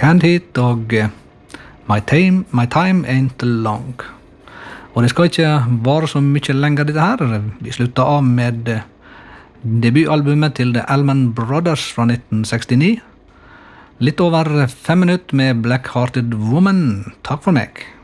Canned Heat og My Time Ain't Long. Og det skal ikke vare så mye lenger dette her. Vi slutter av med debutalbumet til The Allman Brothers fra 1969. Litt over 5 minutter med Black Hearted Woman. Takk for meg.